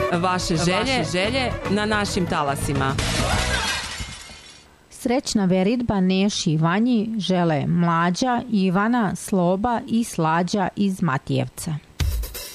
vaše želje na našim talasima. Srećna veridba Neši i Vanji žele Mlađa, Ivana, Sloba i Slađa iz Matijevca.